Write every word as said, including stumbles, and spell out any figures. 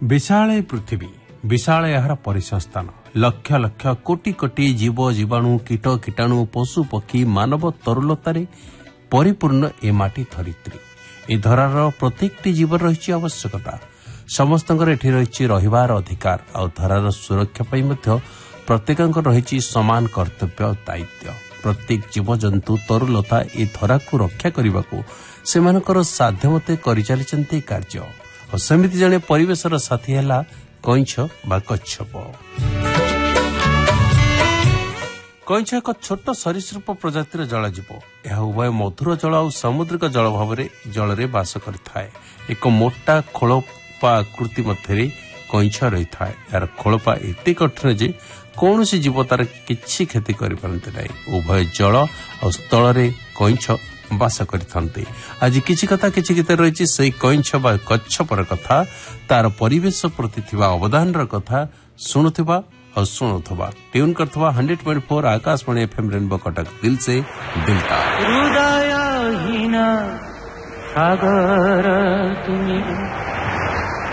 विशाळे पृथ्वी विशाळे यार परिसंस्थान लक्ष लक्ष कोटी कोटी जीव जीवाणु कीट कीटाणु पशु पक्षी मानव तरुलतारे परिपूर्ण ए माटी धरित्री ए धरार प्रत्येकटी जीवन रही आवश्यकता समस्त एठी रही रहिबार अधिकार आ धरार सुरक्षा पाई मध्य प्रत्येक रही समान कर्तव्य दायित्व प्रत्येक जीवजंतु तरुलता ए धरा को रक्षा करने को सेमानकर साध्यमते करिचालिचंती कार्य और सेमिति जने परिवेशर साथी हैला कइंछ बा कच्छप। कइंछ एक छोट सरीसृप प्रजातिर जलजीव यह उभय मधुर जल और सामुद्रिक जल भाव जल में बास करिथाए एक मोटा खोलपा आकृति मध्य कइंछ रही था यार खोलपा एते कठिन जे कौन सी जीव तार किछि क्षति करि पारंते नाही उभय जल और स्थल रे कइंछ बास करिथांते। आज किछि कथा किछि गीत रही से कइंछ बा कच्छपर कथा तार परिवेश प्रति थिबा अवदान र कथा सुनुथिबा और सुनुथबा tune करथबा hundred point four Akashvani FM rainbow Cuttack दिल से दिल तक। हृदयहीन सागर तुमी